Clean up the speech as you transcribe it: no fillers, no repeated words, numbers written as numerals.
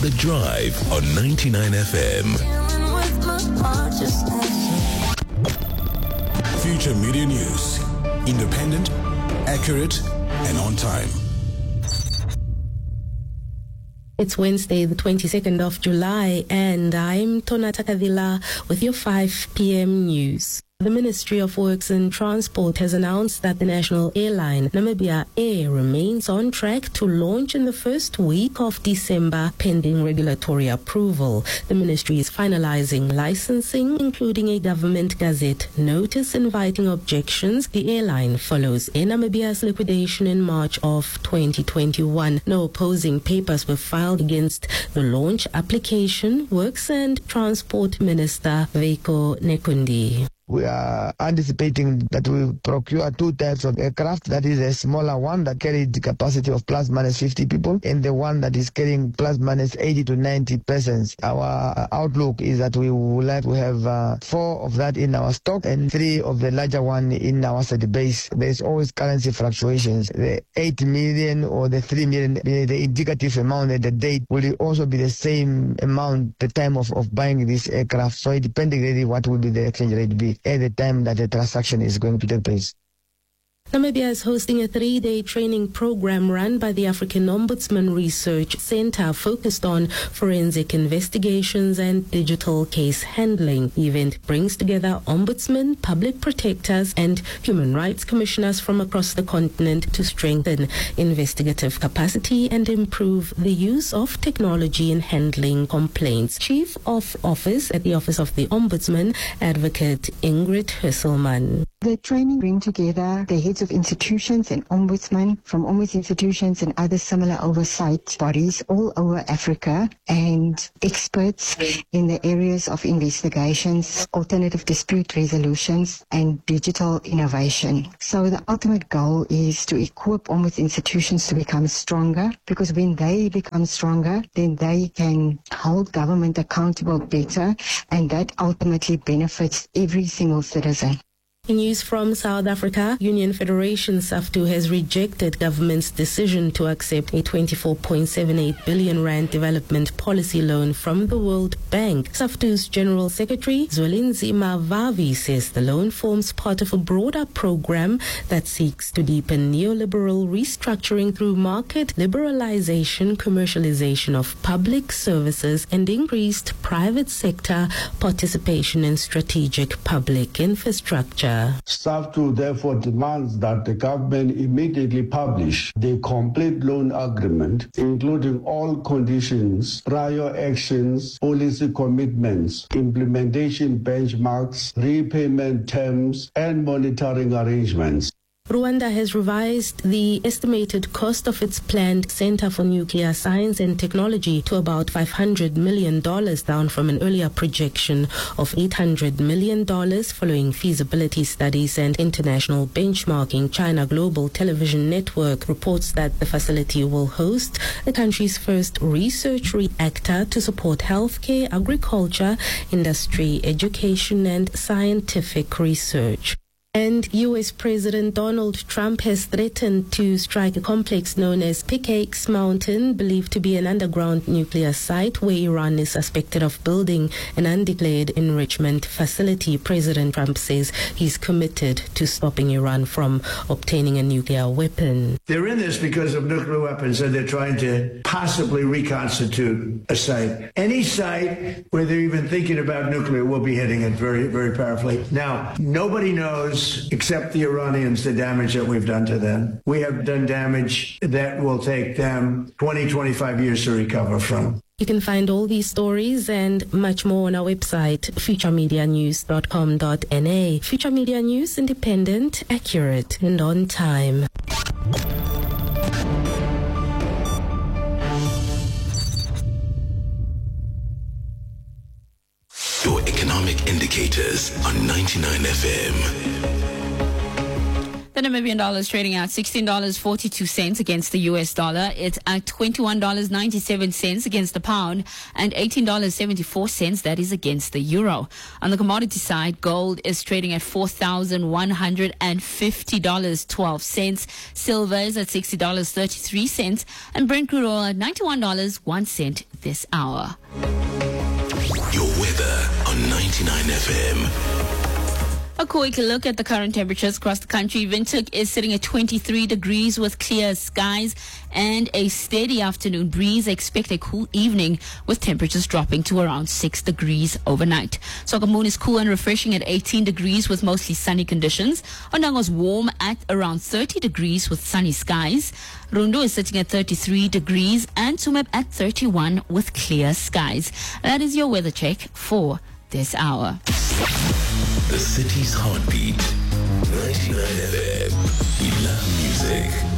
The Drive on 99 FM. Future Media News. Independent, accurate, and on time. It's Wednesday, the 22nd of July, and I'm Tonata Kavila with your 5 p.m. news. The Ministry of Works and Transport has announced that the national airline, Namibia Air, remains on track to launch in the first week of December, pending regulatory approval. The ministry is finalizing licensing, including a government gazette notice inviting objections. The airline follows Air Namibia's liquidation in March of 2021. No opposing papers were filed against the launch application. Works and Transport Minister Veiko Nekundi. We are anticipating that we procure 2 types of aircraft. That is a smaller one that carries the capacity of plus minus 50 people, and the one that is carrying plus minus 80 to 90 persons. Our outlook is that we would like to have 4 of that in our stock and 3 of the larger one in our study base. There's always currency fluctuations. The 8 million or the 3 million, the indicative amount at the date will also be the same amount the time of buying this aircraft. So it depends really what will be the exchange rate be at the time that the transaction is going to take place. Namibia is hosting a 3-day training program run by the African Ombudsman Research Center focused on forensic investigations and digital case handling. The event brings together ombudsmen, public protectors, and human rights commissioners from across the continent to strengthen investigative capacity and improve the use of technology in handling complaints. Chief of Office at the Office of the Ombudsman, Advocate Ingrid Hesselman. The training brings together the heads of institutions and ombudsmen from ombuds institutions and other similar oversight bodies all over Africa, and experts in the areas of investigations, alternative dispute resolutions, and digital innovation. So the ultimate goal is to equip ombuds institutions to become stronger, because when they become stronger, then they can hold government accountable better, and that ultimately benefits every single citizen. In news from South Africa, Union Federation SAFTU has rejected government's decision to accept a 24.78 billion rand development policy loan from the World Bank. SAFTU's General Secretary Zwelinzima Vavi says the loan forms part of a broader program that seeks to deepen neoliberal restructuring through market liberalization, commercialization of public services, and increased private sector participation in strategic public infrastructure. SAFTU therefore demands that the government immediately publish the complete loan agreement, including all conditions, prior actions, policy commitments, implementation benchmarks, repayment terms, and monitoring arrangements. Rwanda has revised the estimated cost of its planned Center for Nuclear Science and Technology to about $500 million, down from an earlier projection of $800 million following feasibility studies and international benchmarking. China Global Television Network reports that the facility will host the country's first research reactor to support healthcare, agriculture, industry, education, and scientific research. And U.S. President Donald Trump has threatened to strike a complex known as Pickaxe Mountain, believed to be an underground nuclear site where Iran is suspected of building an undeclared enrichment facility. President Trump says he's committed to stopping Iran from obtaining a nuclear weapon. They're in this because of nuclear weapons, and they're trying to possibly reconstitute a site. Any site where they're even thinking about nuclear will be hitting it very, very powerfully. Now, nobody knows except the Iranians the damage that we've done to them. We have done damage that will take them 20, 25 years to recover from. You can find all these stories and much more on our website, futuremedianews.com.na. Future Media News, independent, accurate, and on time. Your economic indicators on 99 FM. The Namibian dollar is trading at $16.42 against the US dollar. It's at $21.97 against the pound and $18.74, that is against the euro. On the commodity side, gold is trading at $4,150.12. Silver is at $60.33 and Brent crude oil at $91.01 this hour. Your weather on 99 FM. A quick look at the current temperatures across the country. Windhoek is sitting at 23 degrees with clear skies and a steady afternoon breeze. Expect a cool evening with temperatures dropping to around 6 degrees overnight. Soccermoon is cool and refreshing at 18 degrees with mostly sunny conditions. Ondango is warm at around 30 degrees with sunny skies. Rundu is sitting at 33 degrees and Tsumeb at 31 with clear skies. That is your weather check for this hour. The city's heartbeat. 99 FM. We love music.